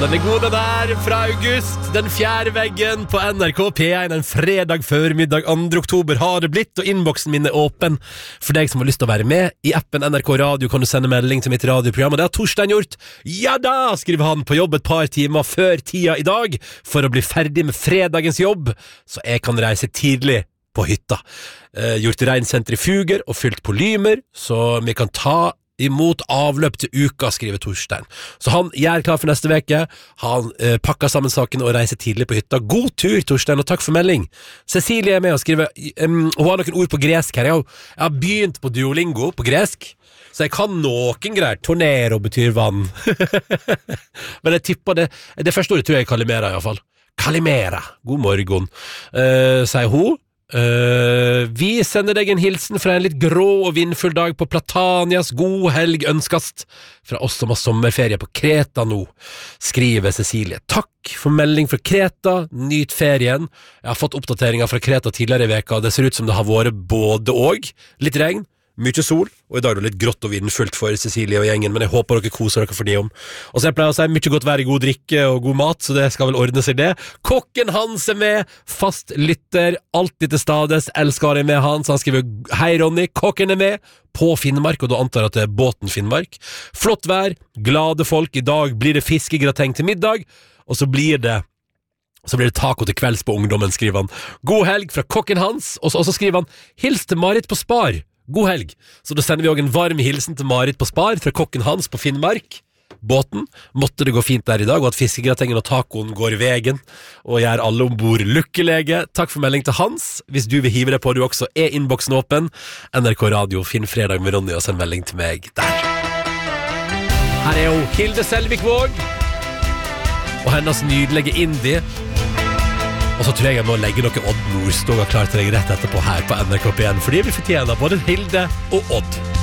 den er god den der, fra august. Den fjerde veggen på NRK P1 en fredag formiddag 2. oktober har det blitt, og innboksen min er åpen for deg som har lyst til å være med. I appen NRK Radio kan du sende melding til mitt radioprogram, og det har Torstein gjort. Ja da, skriver han, på jobb et par timer før tida i dag for å bli ferdig med fredagens jobb, så jeg kan reise tidlig på hytta. Gjort rein sentrifuger og fylt polymer, så vi kan ta imot avløp til uka, skriver Torstein. Så han gjør klar for neste veke. Han pakker sammen saken og reiser tidlig på hytta. God tur, Torstein, og takk for melding. Cecilie er med og skriver, hun har noen ord på gresk her. Jeg har begynt på Duolingo på gresk, så jeg kan noen greier. Tornero betyr vann. Men jeg tipper det første ordet tror jeg er kalimera i hvert fall. Kalimera. God morgen, sier hun. Vi sender deg en hilsen fra en litt grå og vindfull dag på Platanias. God helg ønskast fra oss som har sommerferie på Kreta nå, skriver Cecilie. Takk for melding fra Kreta. Nyt ferien. Jeg har fått oppdateringer fra Kreta tidligere i veka. Det ser ut som det har vært både og. Litt regn, mye sol, og i dag er det litt grått og vindfullt for Cecilie og gjengen, men jeg håper dere koser dere for de om. Og så jeg pleier å si mye godt vær i god drikke og god mat, så det skal vel ordne seg det. Kokken Hans er med, fast lytter, alltid til stades, elsker jeg med han, så han skriver, hei Ronny, kokken er med, på Finnmark, og da antar jeg at det er båten Finnmark. Flott vær, glade folk, i dag blir det fiskegrateng til middag, og så blir det taco til kvelds på ungdommen, skriver han. God helg fra kokken Hans, og så skriver han, hils til Marit på Spar. God helg. Så da sender vi også en varm hilsen til Marit på Spar fra kokken Hans på Finnmark. Båten. Måtte det gå fint der i dag, og at fiskegratengen og tacoen går i vegen og gjør alle ombord lykkelige. Takk for melding til Hans. Hvis du vil hive deg på, du også er innboksen åpen. NRK Radio, finn fredag med Ronny og send melding til meg der. Her er jo Hilde Selvik-Våg og hennes nydelige indie. Og så tror jeg må legge noe Odd Nordstoga klar til deg rett etterpå her på NRK P1, fordi vi fortjener både Hilde og Odd.